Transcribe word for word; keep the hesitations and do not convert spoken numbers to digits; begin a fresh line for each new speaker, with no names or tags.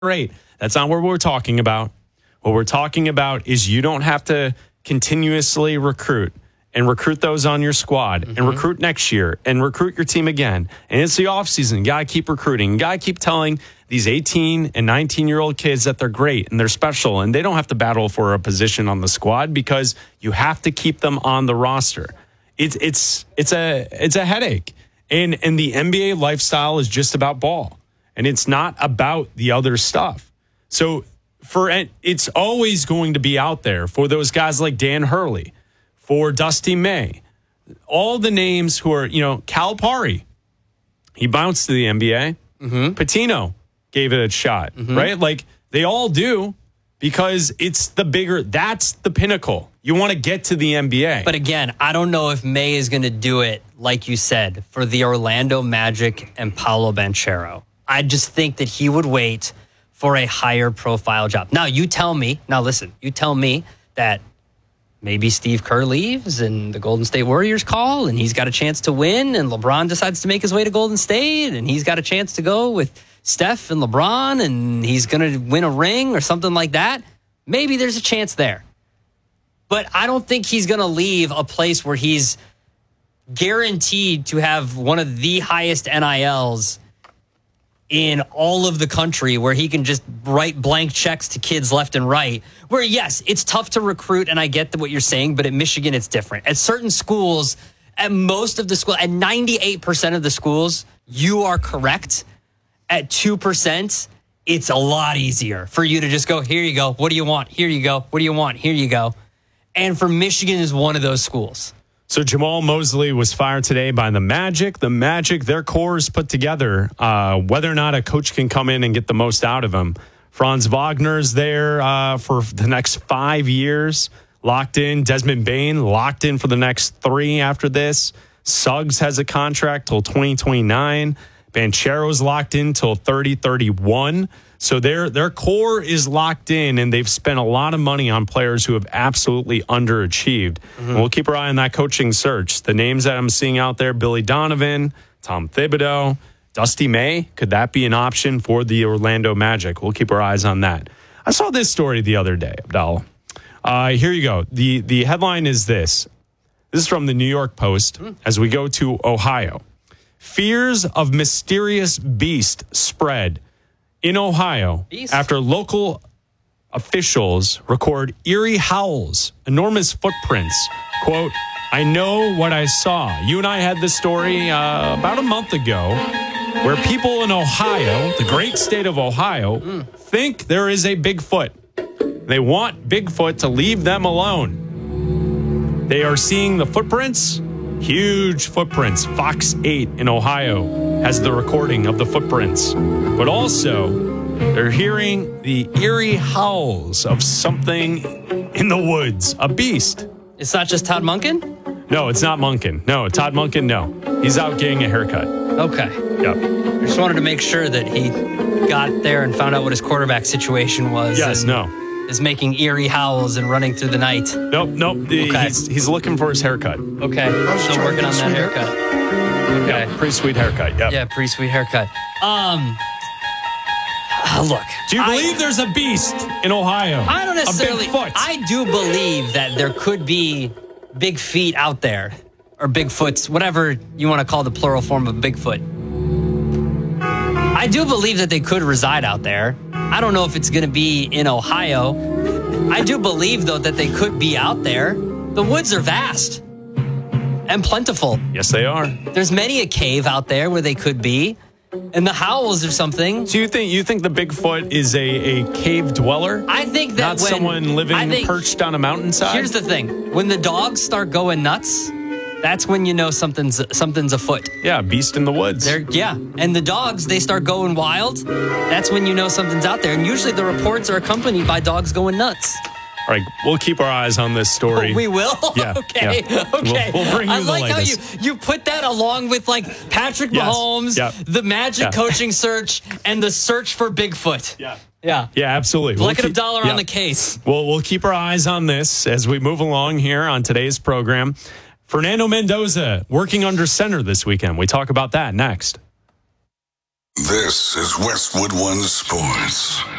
great. That's not what we're talking about. What we're talking about is you don't have to continuously recruit and recruit those on your squad mm-hmm. and recruit next year and recruit your team again. And it's the offseason. You got to keep recruiting. You got to keep telling these eighteen and nineteen-year-old kids that they're great and they're special and they don't have to battle for a position on the squad because you have to keep them on the roster. It's it's it's a it's a headache. And and the N B A lifestyle is just about ball. And it's not about the other stuff. So for it's always going to be out there for those guys like Dan Hurley, for Dusty May, all the names who are, you know, Calipari. He bounced to the N B A. Mm-hmm. Patino gave it a shot, mm-hmm. right? Like they all do because it's the bigger, that's the pinnacle. You want to get to the N B A.
But again, I don't know if May is going to do it, like you said, for the Orlando Magic and Paolo Banchero. I just think that he would wait for a higher profile job. Now, you tell me, now listen, you tell me that maybe Steve Kerr leaves and the Golden State Warriors call and he's got a chance to win and LeBron decides to make his way to Golden State and he's got a chance to go with Steph and LeBron and he's going to win a ring or something like that. Maybe there's a chance there. But I don't think he's going to leave a place where he's guaranteed to have one of the highest N I Ls in all of the country, where he can just write blank checks to kids left and right. Where, yes, it's tough to recruit, and I get what you're saying, but at Michigan, it's different. At certain schools, at most of the schools, at ninety-eight percent of the schools, you are correct. At two percent, it's a lot easier for you to just go, here you go. What do you want? Here you go. What do you want? Here you go. And for Michigan is one of those schools.
So Jamal Mosley was fired today by the Magic. The Magic, their core is put together. Uh, whether or not a coach can come in and get the most out of him. Franz Wagner's there uh, for the next five years. Locked in. Desmond Bane locked in for the next three after this. Suggs has a contract till twenty twenty-nine. Banchero's locked in till thirty thirty-one. So their their core is locked in, and they've spent a lot of money on players who have absolutely underachieved. Mm-hmm. We'll keep our eye on that coaching search. The names that I'm seeing out there, Billy Donovan, Tom Thibodeau, Dusty May. Could that be an option for the Orlando Magic? We'll keep our eyes on that. I saw this story the other day, Abdallah. Uh, here you go. The, the headline is this. This is from the New York Post mm. as we go to Ohio. Fears of mysterious beast spread in Ohio Beast. after local officials record eerie howls, enormous footprints. Quote, I know what I saw. You and I had this story uh, about a month ago where people in Ohio, the great state of Ohio, mm. think there is a Bigfoot. They want Bigfoot to leave them alone. They are seeing the footprints, huge footprints. Fox eight in Ohio has the recording of the footprints. But also, they're hearing the eerie howls of something in the woods, a beast.
It's not just Todd Monken?
No, it's not Monken. No, Todd Monken, no. He's out getting a haircut.
Okay.
Yep.
I just wanted to make sure that he got there and found out what his quarterback situation was.
Yes, no.
Is making eerie howls and running through the night.
Nope, nope. Okay. He's, he's looking for his haircut.
Okay. Still working on that haircut. Okay.
Yeah, pretty sweet haircut. Yep.
Yeah, pretty sweet haircut. Um, uh, look.
Do you believe I, there's a beast in Ohio?
I don't necessarily.
A Bigfoot.
I do believe that there could be big feet out there, or Bigfoots, whatever you want to call the plural form of Bigfoot. I do believe that they could reside out there. I don't know if it's going to be in Ohio. I do believe, though, that they could be out there. The woods are vast and plentiful.
Yes, they are.
There's many a cave out there where they could be. And the howls or something.
So you think you think the Bigfoot is a, a cave dweller?
I think that
Not
when,
someone living think, perched on a mountainside?
Here's the thing. When the dogs start going nuts, that's when you know something's something's afoot.
Yeah, beast in the woods.
They're, yeah, and the dogs, they start going wild. That's when you know something's out there. And usually the reports are accompanied by dogs going nuts.
All right, we'll keep our eyes on this story.
Oh, we will?
Yeah.
Okay.
Yeah.
Okay.
We'll, we'll bring you
I
the
like
latest.
how you, you put that along with like Patrick
yes.
Mahomes,
yep.
the Magic
yeah.
coaching search, and the search for Bigfoot.
Yeah.
Yeah.
Yeah, absolutely.
Blanket
we'll
of dollar
yeah.
on the case.
Well, we'll keep our eyes on this as we move along here on today's program. Fernando Mendoza working under center this weekend. We talk about that next.
This is Westwood One Sports.